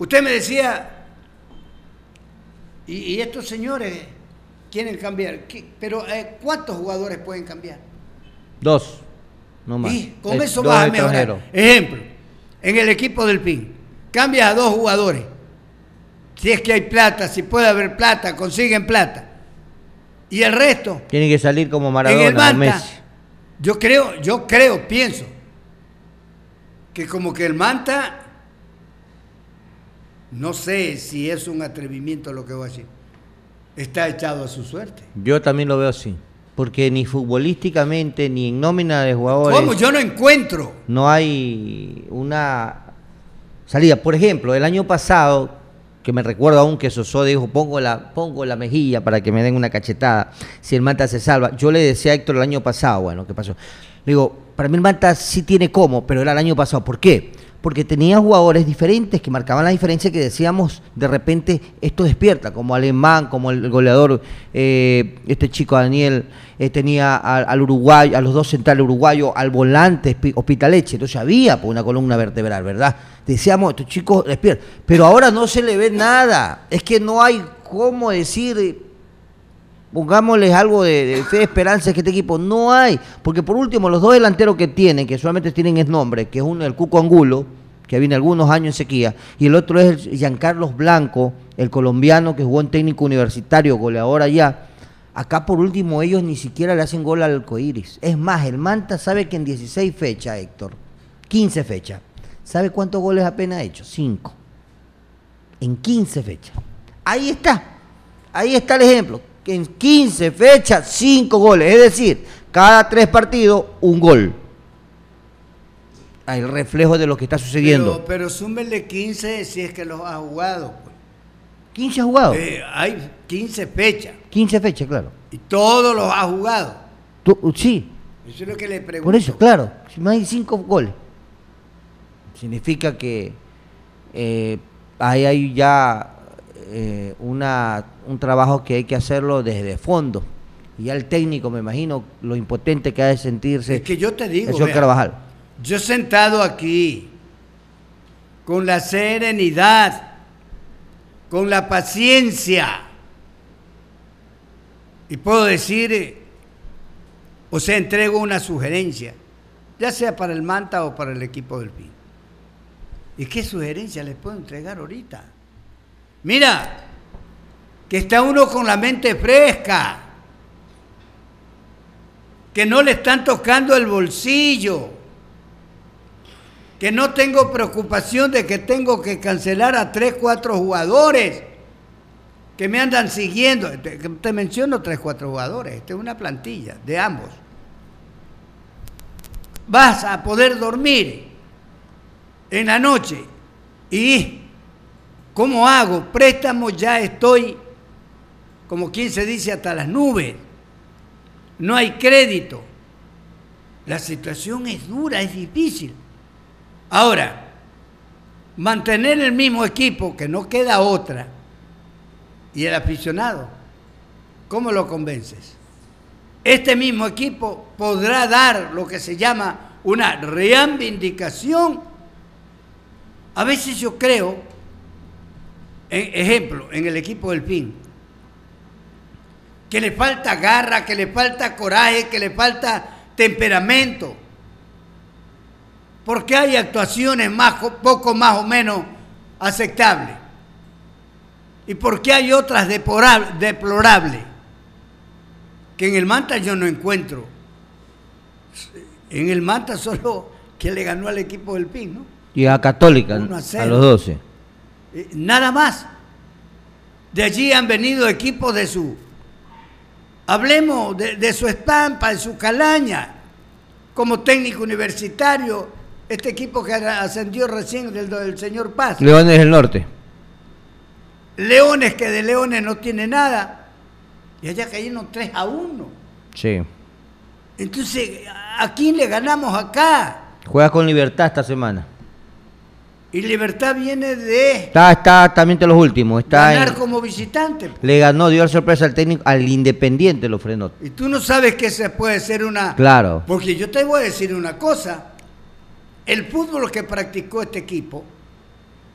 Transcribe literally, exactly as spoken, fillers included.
Usted me decía, y, y estos señores quieren cambiar, ¿qué? Pero eh, ¿cuántos jugadores pueden cambiar? Dos, no más. Y con es, eso vas a mejorar. Ejemplo, en el equipo del P I N, cambias a dos jugadores. Si es que hay plata, si puede haber plata, consiguen plata. Y el resto. Tiene que salir como Maradona en el Manta, o Messi. Yo creo, yo creo, pienso, que como que el Manta, no sé si es un atrevimiento lo que voy a decir, está echado a su suerte. Yo también lo veo así. Porque ni futbolísticamente, ni en nómina de jugadores... ¿Cómo? Yo no encuentro. No hay una salida. Por ejemplo, el año pasado, que me recuerdo aún que Sosó dijo, pongo la, pongo la mejilla para que me den una cachetada, si el Manta se salva. Yo le decía a Héctor el año pasado, bueno, ¿qué pasó? Le digo, para mí el Manta sí tiene cómo, pero era el año pasado. ¿Por qué? Porque tenía jugadores diferentes que marcaban la diferencia, que decíamos, de repente, esto despierta, como Alemán, como el goleador, eh, este chico Daniel, eh, tenía al, al uruguayo, a los dos centrales uruguayos, al volante Hospitaleche, entonces había pues, una columna vertebral, ¿verdad? Decíamos, estos chicos despiertan, pero ahora no se le ve nada, es que no hay cómo decir... Pongámosles algo de, de fe, de esperanza que este equipo no hay, porque por último los dos delanteros que tienen, que solamente tienen es nombre, que es uno el Cuco Angulo, que viene algunos años en sequía, y el otro es el Giancarlos Blanco, el colombiano que jugó en técnico universitario, goleador allá. Acá por último ellos ni siquiera le hacen gol al Arcoiris. Es más, el Manta sabe que en dieciséis fechas, Héctor, quince fechas, ¿sabe cuántos goles apenas ha hecho? cinco. En quince fechas. Ahí está, ahí está el ejemplo. Que en quince fechas, cinco goles, es decir, cada tres partidos, un gol. Hay reflejo de lo que está sucediendo. Pero, pero súmele quince si es que los ha jugado. Pues. ¿quince ha jugado? Eh, hay quince fechas. quince fechas, claro. Y todos los ha jugado. ¿Tú? Sí. Eso es lo que le pregunto. Por eso, claro, si más hay cinco goles. Significa que eh, ahí hay ya... Eh, una, un trabajo que hay que hacerlo desde fondo. Y ya el técnico, me imagino, lo impotente que ha de sentirse. Es que yo te digo, el señor vea, Carvajal. Yo sentado aquí, con la serenidad, con la paciencia, y puedo decir, eh, o sea, entrego una sugerencia, ya sea para el Manta o para el equipo del P I N. ¿Y qué sugerencia les puedo entregar ahorita? Mira, que está uno con la mente fresca, que no le están tocando el bolsillo, que no tengo preocupación de que tengo que cancelar a tres, cuatro jugadores que me andan siguiendo. Te, te menciono tres, cuatro jugadores, esta es una plantilla de ambos. Vas a poder dormir en la noche y... ¿Cómo hago? Préstamos, ya estoy, como quien se dice, hasta las nubes. No hay crédito. La situación es dura, es difícil. Ahora, mantener el mismo equipo, que no queda otra, y el aficionado, ¿cómo lo convences? Este mismo equipo podrá dar lo que se llama una reivindicación. A veces yo creo... Ejemplo, en el equipo del P I N, que le falta garra, que le falta coraje, que le falta temperamento, porque hay actuaciones más, poco más o menos aceptables, y porque hay otras deplorables, que en el Manta yo no encuentro. En el Manta solo que le ganó al equipo del P I N, ¿no? Y a Católica, a, a los doce. Nada más. De allí han venido equipos de su, hablemos de, de su estampa, de su calaña, como técnico universitario, este equipo que ascendió recién del, del señor Paz. Leones del Norte. Leones, que de Leones no tiene nada, y allá cayeron tres a uno. Sí. Entonces, ¿a quién le ganamos acá? Juega con Libertad esta semana. Y Libertad viene de... Está, está también de los últimos. Está ganar en, como visitante. Le ganó, dio la sorpresa al técnico, al Independiente lo frenó. Y tú no sabes que se puede ser una... Claro. Porque yo te voy a decir una cosa. El fútbol que practicó este equipo